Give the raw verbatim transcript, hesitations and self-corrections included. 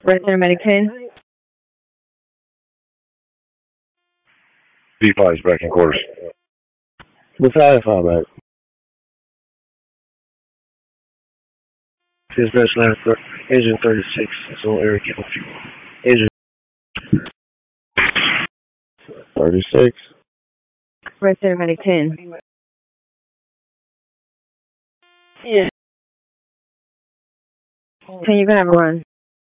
Right there, Medic ten. B five is back in quarters. Besides five back. Dispatch line for engine thirty-six. It's on air count. Engine thirty-six. Right there, Medic ten. Yeah. ten, you can have a run.